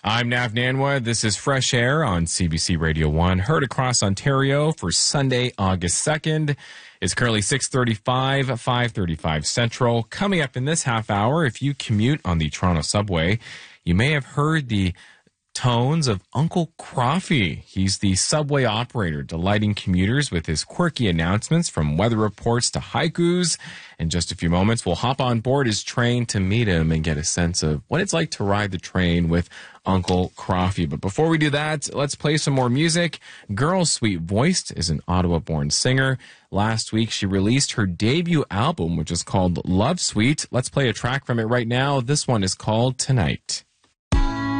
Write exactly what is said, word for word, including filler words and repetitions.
I'm Nav Nanwa. This is Fresh Air on C B C Radio one, heard across Ontario for Sunday, August second. It's currently six thirty-five, five thirty-five Central. Coming up in this half hour, if you commute on the Toronto subway, you may have heard the tones of Uncle Croffy. He's the subway operator, delighting commuters with his quirky announcements from weather reports to haikus. In just a few moments, we'll hop on board his train to meet him and get a sense of what it's like to ride the train with Uncle Croffy. But before we do that, let's play some more music. Girl Sweet Voiced is an Ottawa-born singer. Last week, she released her debut album, which is called Love Sweet. Let's play a track from it right now. This one is called Tonight.